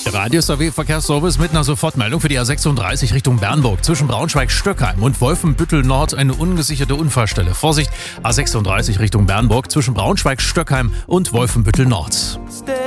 Radius AW Verkehrsservice mit einer Sofortmeldung für die A36 Richtung Bernburg. Zwischen Braunschweig-Stöckheim und Wolfenbüttel Nord eine ungesicherte Unfallstelle. Vorsicht, A36 Richtung Bernburg zwischen Braunschweig-Stöckheim und Wolfenbüttel Nord.